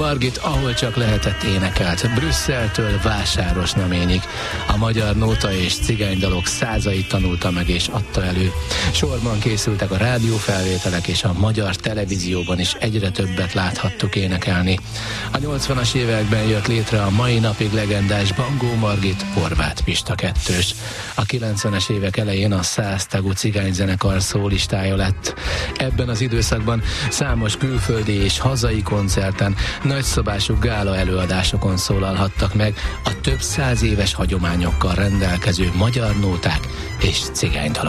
Margit, ahol csak lehetett énekelt, Brüsszeltől Vásárosnaményig. A magyar nóta és cigánydalok százait tanulta meg és adta elő. Sorban készültek a rádiófelvételek, és a magyar televízióban is egyre többet láthattuk énekelni. A 80-as években jött létre a mai napig legendás Bangó Margit, Horváth Pista kettős. A 90-es évek elején a 100 tagú cigányzenekar szólistája lett. Ebben az időszakban számos külföldi és hazai koncerten, nagyszabású gála előadásokon szólalhattak meg a több száz éves hagyományokkal rendelkező magyar nóták és cigánydalok.